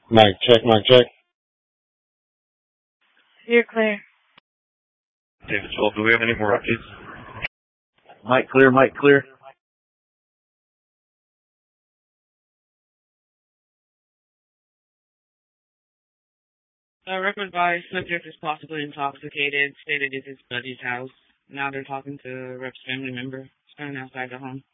Mic check, mic check. You're clear. David 12, do we have any more updates? Mic clear, mic clear. Record by subject is possibly intoxicated, stated at his buddy's house. Now they're talking to Rep's family member, standing outside the home.